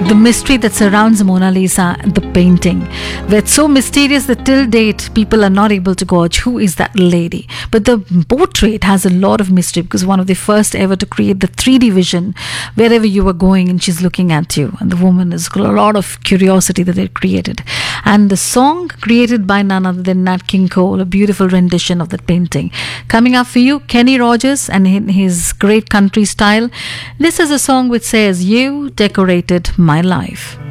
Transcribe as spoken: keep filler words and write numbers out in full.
the mystery that surrounds Mona Lisa, the painting, where it's so mysterious that till date people are not able to gauge who is that lady. But the portrait has a lot of mystery because one of the first ever to create the three D vision wherever you are going and she's looking at you. And the woman is a lot of curiosity that they created. And the song created by none other than Nat King Cole, a beautiful rendition of that painting. Coming up for you, Kenny Rogers and his great country style. This is a song which says, "You decorated my life."